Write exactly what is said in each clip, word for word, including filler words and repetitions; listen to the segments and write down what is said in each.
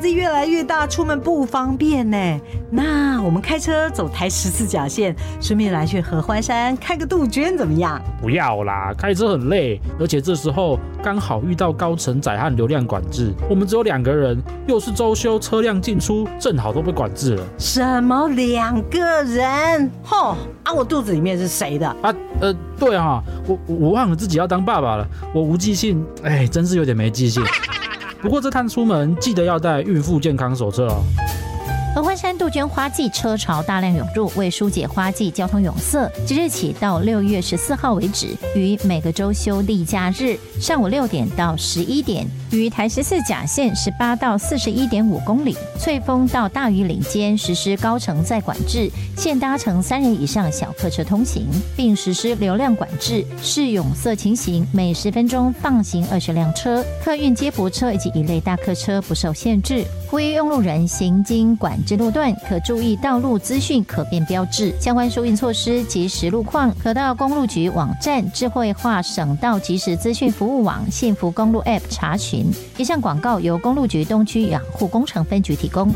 子越来越大，出门不方便呢。那我们开车走台十四甲线，顺便来去合欢山开个杜鹃怎么样？ 不要啦，开车很累，而且这时候刚好遇到高承载和流量管制，我们只有两个人，又是周休，车辆进出正好都被管制了。 什么两个人？吼啊！我肚子里面是谁的？ 啊，呃，对啊，我我忘了自己要当爸爸了，我无记性，哎，真是有点没记性。不过这趟出门记得要带孕妇健康手册哦。 合欢山杜鹃花季车潮大量涌入，为疏解花季交通涌塞，即日起到六月十四号为止，于每个周休例假日上午六点到十一点，于台十四甲线十八到四十一点五公里、翠峰到大屿岭间实施高承载管制，限搭乘三人以上小客车通行，并实施流量管制，视涌塞情形，每十分钟放行二十辆车，客运接驳车以及一类大客车不受限制。呼吁用路人行经管制路段，可注意道路资讯可变标志，相关疏运措施及时路况，可到公路局网站、智慧化省道即时资讯服务网、幸福公路 App 查询。以上广告由公路局东区养护工程分局提供。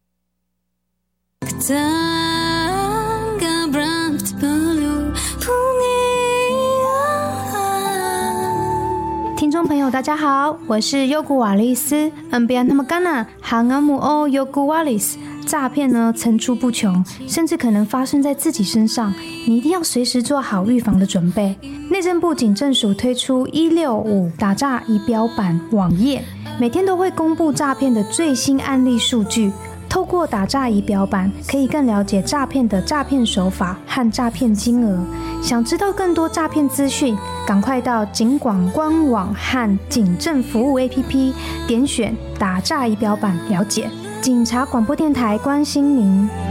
听众朋友大家好，我是优古瓦利斯。嗯，别那么干呐，行阿姆欧优古瓦利斯。诈骗呢层出不穷，甚至可能发生在自己身上，你一定要随时做好预防的准备。内政部警政署推出一六五打诈仪表板网页，每天都会公布诈骗的最新案例数据。透过打诈仪表板，可以更了解诈骗的诈骗手法和诈骗金额。想知道更多诈骗资讯，赶快到警广官网和警政服务 A P P 点选打诈仪表板了解。警察广播电台关心您。